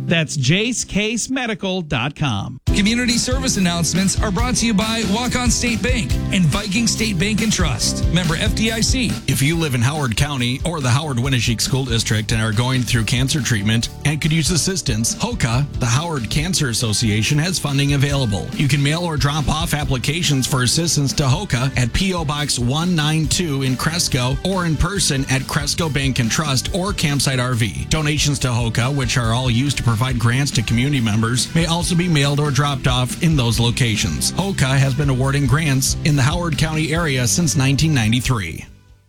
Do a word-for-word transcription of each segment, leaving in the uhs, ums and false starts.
That's jace case medical dot com. Community service announcements are brought to you by Walk-On State Bank and Viking State Bank and Trust. Member F D I C. If you live in Howard County or the Howard-Winneshiek School District and are going through cancer treatment and could use assistance, HOCA, the Howard Cancer Association, has funding available. You can mail or drop off applications for assistance to HOCA at P O. Box one ninety-two in Cresco or in person at Cresco Bank and Trust or Campsite R V. Donations to HOCA, which are all used to provide grants to community members, may also be mailed or dropped off in those locations. HOCA has been awarding grants in the Howard County area since nineteen ninety-three.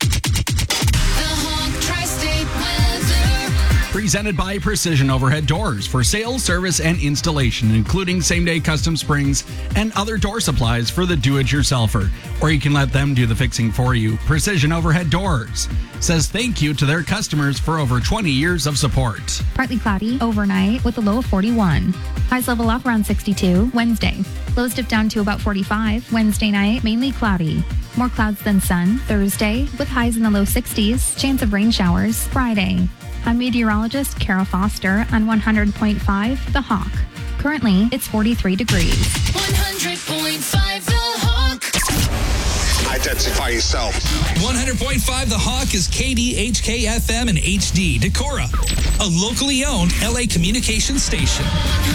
Presented by Precision Overhead Doors for sales, service, and installation, including same-day custom springs and other door supplies for the do-it-yourselfer. Or you can let them do the fixing for you. Precision Overhead Doors says thank you to their customers for over twenty years of support. Partly cloudy overnight with a low of forty-one. Highs level off around sixty-two. Wednesday. Lows dip down to about forty-five. Wednesday night, mainly cloudy. More clouds than sun. Thursday, with highs in the low sixties. Chance of rain showers. Friday. I'm meteorologist Kara Foster on one hundred point five The Hawk. Currently, it's forty-three degrees. one hundred point five The Hawk. Identify yourself. one hundred point five The Hawk is K D H K F M and H D Decorah, a locally owned L A communications station.